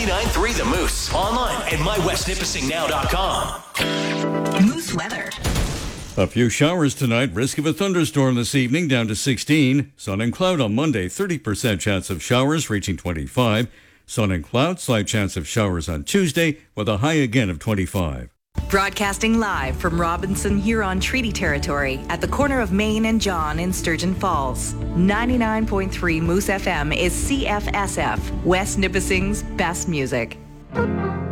99.3 The Moose. Online at mywestnipissingnow.com. Moose weather. A few showers tonight, risk of a thunderstorm this evening down to 16. Sun and cloud on Monday, 30% chance of showers reaching 25. Sun and cloud, slight chance of showers on Tuesday with a high again of 25. Broadcasting live from Robinson Huron Treaty Territory at the corner of Main and John in Sturgeon Falls. 99.3 Moose FM is CFSF, West Nipissing's best music.